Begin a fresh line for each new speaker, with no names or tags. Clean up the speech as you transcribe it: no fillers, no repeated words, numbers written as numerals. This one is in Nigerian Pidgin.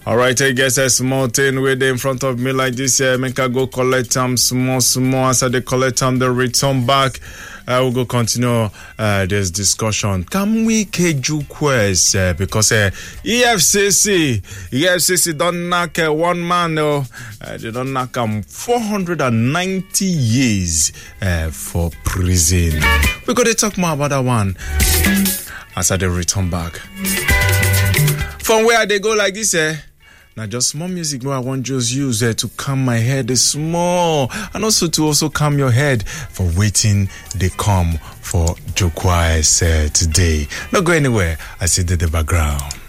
All right, I guess a small thing with in front of me like this. Make I go collect small. As I collect they return back. We'll go continue this discussion. Can we keju quest because EFCC don't knock one man. They don't knock 490 years for prison. We're going to talk more about that one as I return back. From where they go like this, now just small music I want just use to calm my head small and also to calm your head for waiting they come for Jokwa today. Not go anywhere. I see the background.